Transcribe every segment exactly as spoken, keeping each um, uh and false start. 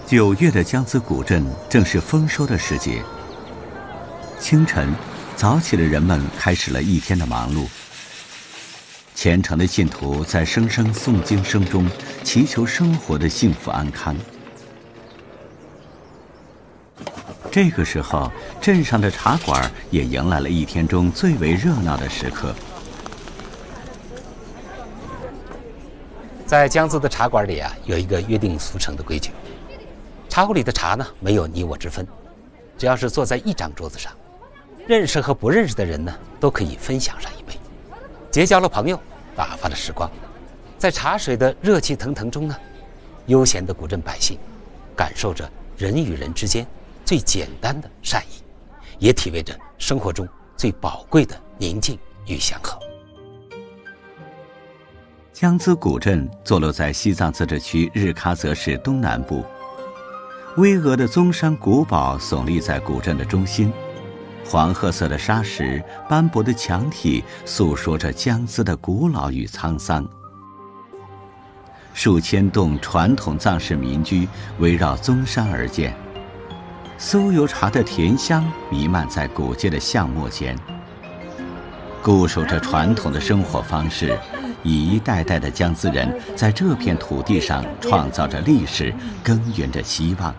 九月的江孜古镇正是丰收的时节。清晨，早起的人们开始了一天的忙碌。虔诚的信徒在声声诵经声中祈求生活的幸福安康。这个时候，镇上的茶馆也迎来了一天中最为热闹的时刻。 在江孜的茶馆里啊，有一个约定俗成的规矩：茶馆里的茶呢，没有你我之分，只要是坐在一张桌子上，认识和不认识的人呢，都可以分享上一杯，结交了朋友，打发了时光。在茶水的热气腾腾中呢，悠闲的古镇百姓感受着人与人之间最简单的善意，也体味着生活中最宝贵的宁静与祥和。 江孜古镇坐落在西藏自治区日喀则市东南部，巍峨的宗山古堡耸立在古镇的中心，黄褐色的沙石、斑驳的墙体诉说着江孜的古老与沧桑。数千栋传统藏式民居围绕宗山而建，酥油茶的甜香弥漫在古街的巷陌间。固守着传统的生活方式，一代代的江孜人在这片土地上创造着历史，耕耘着希望。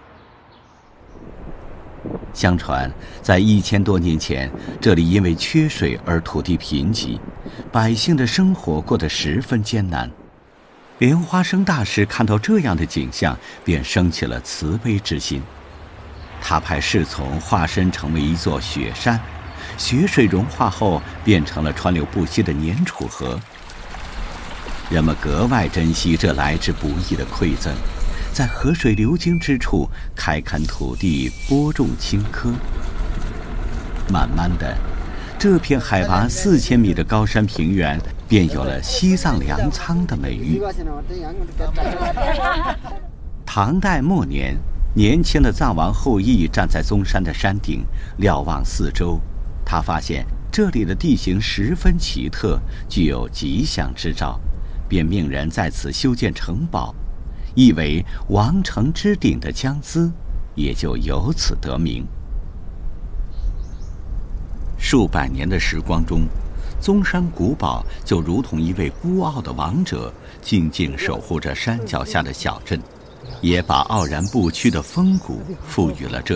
相传，在一千多年前，这里因为缺水而土地贫瘠，百姓的生活过得十分艰难。莲花生大师看到这样的景象，便生起了慈悲之心。他派侍从化身成为一座雪山，雪水融化后变成了川流不息的年楚河。人们格外珍惜这来之不易的馈赠，在河水流经之处开垦土地，播种青稞。慢慢的，这片海拔四千米的高山平原便有了西藏粮仓的美誉。唐代末年，年轻的藏王后羿站在宗山的山顶，瞭望四周，他发现这里的地形十分奇特，具有吉祥之兆，便命人在此修建城堡，意为王城之顶的江孜也就由此得名。数百年的时光中，宗山古堡就如同一位孤傲的王者，静静守护着山脚下的小镇，也把傲然不屈的风骨赋予了这